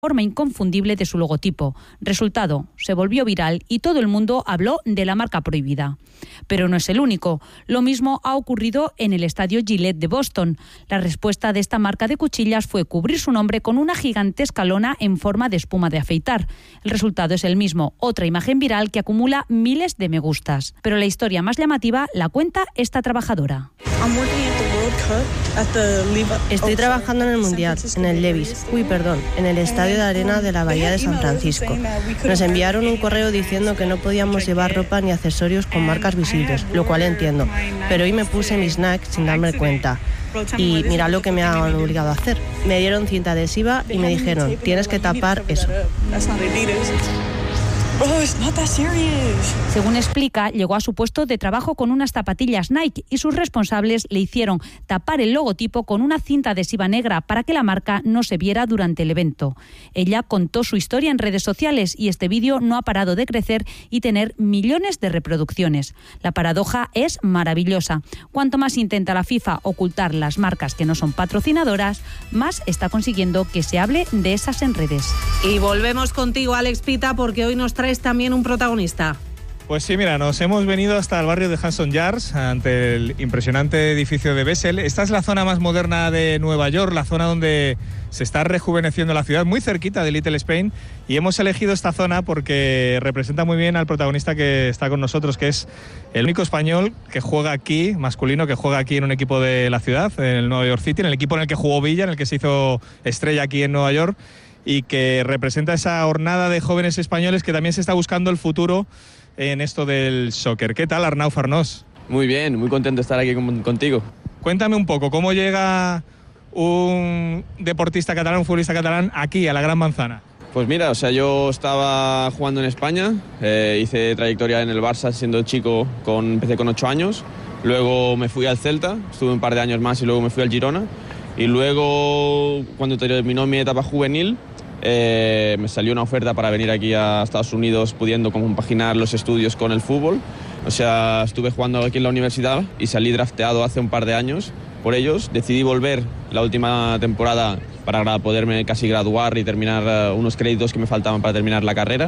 forma inconfundible de su logotipo. Resultado, se volvió viral y todo el mundo habló de la marca prohibida. Pero no es el único. Lo mismo ha ocurrido en el estadio Gillette de Boston. La respuesta de esta marca de cuchillas fue cubrir su nombre con una gigantesca lona en forma de espuma de afeitar. El resultado es el mismo, otra imagen viral que acumula miles de me gustas. Pero la historia más llamativa la cuenta esta trabajadora. Estoy trabajando en el Mundial, en el Levi's, en el Estadio de Arena de la Bahía de San Francisco. Nos enviaron un correo diciendo que no podíamos llevar ropa ni accesorios con marcas visibles, lo cual entiendo. Pero hoy me puse mis snacks sin darme cuenta. Y mira lo que me han obligado a hacer. Me dieron cinta adhesiva y me dijeron, tienes que tapar eso. Según explica, llegó a su puesto de trabajo con unas zapatillas Nike y sus responsables le hicieron tapar el logotipo con una cinta adhesiva negra para que la marca no se viera durante el evento. Ella contó su historia en redes sociales y este vídeo no ha parado de crecer y tener millones de reproducciones. La paradoja es maravillosa. Cuanto más intenta la FIFA ocultar las marcas que no son patrocinadoras, más está consiguiendo que se hable de esas en redes. Y volvemos contigo, Alex Pita, porque hoy nos traes también un protagonista. Pues sí, mira, nos hemos venido hasta el barrio de Hudson Yards, ante el impresionante edificio de Bessel. Esta es la zona más moderna de Nueva York, la zona donde se está rejuveneciendo la ciudad, muy cerquita de Little Spain, y hemos elegido esta zona porque representa muy bien al protagonista que está con nosotros, que es el único español que juega aquí, masculino, que juega aquí en un equipo de la ciudad, en el Nueva York City, en el equipo en el que jugó Villa, en el que se hizo estrella aquí en Nueva York, y que representa esa hornada de jóvenes españoles que también se está buscando el futuro en esto del soccer. ¿Qué tal, Arnau Farnós? Muy bien, muy contento de estar aquí contigo. Cuéntame un poco, ¿cómo llega un deportista catalán, un futbolista catalán, aquí, a la Gran Manzana? Pues mira, yo estaba jugando en España, hice trayectoria en el Barça siendo chico, empecé con 8 años, luego me fui al Celta, estuve un par de años más y luego me fui al Girona, y luego, cuando terminó mi etapa juvenil, me salió una oferta para venir aquí a Estados Unidos pudiendo compaginar los estudios con el fútbol. Estuve jugando aquí en la universidad y salí drafteado hace un par de años por ellos. Decidí volver la última temporada para poderme casi graduar y terminar unos créditos que me faltaban para terminar la carrera.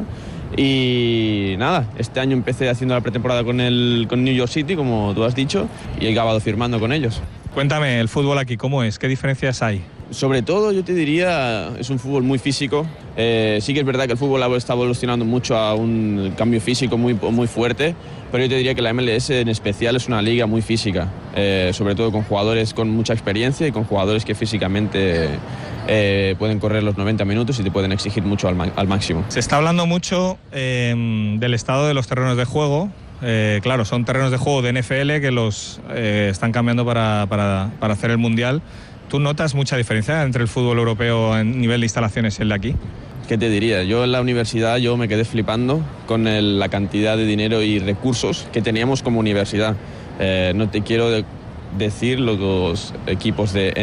Y nada, este año empecé haciendo la pretemporada con New York City, como tú has dicho, y he acabado firmando con ellos. Cuéntame, el fútbol aquí, ¿cómo es? ¿Qué diferencias hay? Sobre todo, yo te diría, es un fútbol muy físico. Sí que es verdad que el fútbol está evolucionando mucho a un cambio físico muy, muy fuerte, pero yo te diría que la MLS en especial es una liga muy física, sobre todo con jugadores con mucha experiencia y con jugadores que físicamente pueden correr los 90 minutos y te pueden exigir mucho al máximo. Se está hablando mucho del estado de los terrenos de juego. Claro, son terrenos de juego de NFL que los están cambiando para hacer el Mundial. ¿Tú notas mucha diferencia entre el fútbol europeo en nivel de instalaciones y el de aquí? ¿Qué te diría? Yo en la universidad me quedé flipando con la cantidad de dinero y recursos que teníamos como universidad. No te quiero decir los equipos de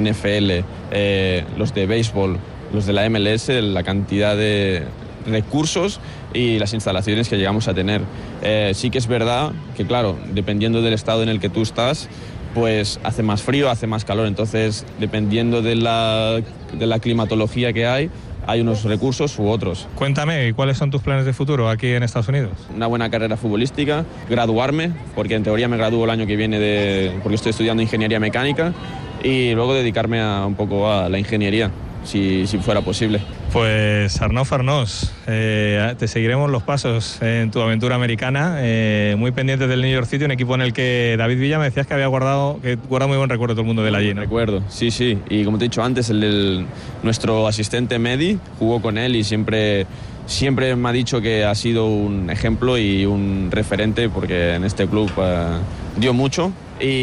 NFL, los de béisbol, los de la MLS, la cantidad de recursos y las instalaciones que llegamos a tener. Sí que es verdad que, claro, dependiendo del estado en el que tú estás, pues hace más frío, hace más calor, entonces dependiendo de la climatología que hay unos recursos u otros. Cuéntame, ¿cuáles son tus planes de futuro aquí en Estados Unidos? Una buena carrera futbolística, graduarme, porque en teoría me gradúo el año que viene porque estoy estudiando ingeniería mecánica, y luego dedicarme un poco a la ingeniería, si fuera posible. Pues Arnau Farnós, te seguiremos los pasos en tu aventura americana, muy pendiente del New York City, un equipo en el que David Villa me decías que guarda muy buen recuerdo todo el mundo de allí, ¿no? Recuerdo, sí, y como te he dicho antes, nuestro asistente Medi jugó con él y siempre me ha dicho que ha sido un ejemplo y un referente, porque en este club dio mucho.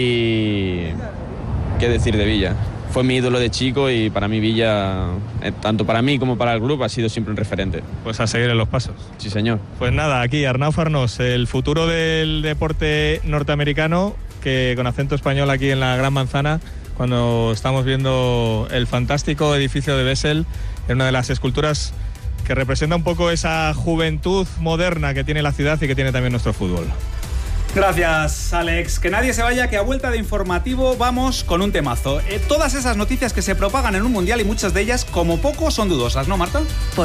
Y qué decir de Villa. Fue mi ídolo de chico y para mí Villa, tanto para mí como para el club, ha sido siempre un referente. Pues a seguir en los pasos. Sí, señor. Pues nada, aquí Arnau Farnós, el futuro del deporte norteamericano, que con acento español aquí en la Gran Manzana, cuando estamos viendo el fantástico edificio de Bessel, en una de las esculturas que representa un poco esa juventud moderna que tiene la ciudad y que tiene también nuestro fútbol. Gracias, Alex. Que nadie se vaya, que a vuelta de informativo vamos con un temazo. Todas esas noticias que se propagan en un mundial y muchas de ellas, como poco, son dudosas, ¿no, Marta?